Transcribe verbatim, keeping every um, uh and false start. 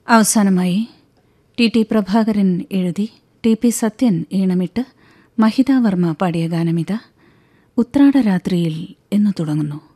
അവസാനമായി T T Prabhakaran എഴുതി T P Sathyan ഈണമിട്ട് മഹിത വർമ്മ പാടിയ ഗാനമിത ഉത്രാടരാത്രിയിൽ എന്നു തുടങ്ങുന്നു.